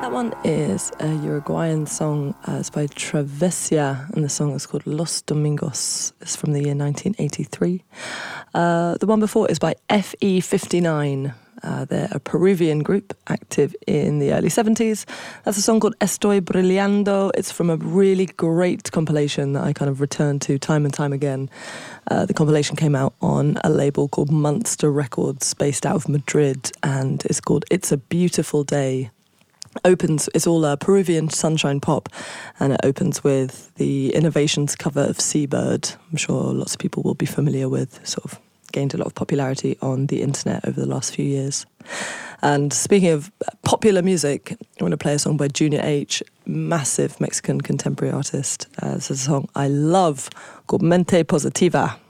That one is a Uruguayan song. It's by Travessia, and the song is called Los Domingos. It's from the year 1983. The one before is by FE59. They're a Peruvian group active in the early 70s. That's a song called Estoy Brillando. It's from a really great compilation that I kind of return to time and time again. The compilation came out on a label called Munster Records, based out of Madrid, and it's called It's a Beautiful Day. It's all Peruvian sunshine pop, and it opens with the Innovations cover of Seabird. I'm sure lots of people will be familiar with, sort of gained a lot of popularity on the internet over the last few years. And speaking of popular music, I want to play a song by Junior H, massive Mexican contemporary artist. This is a song I love called Mente Positiva.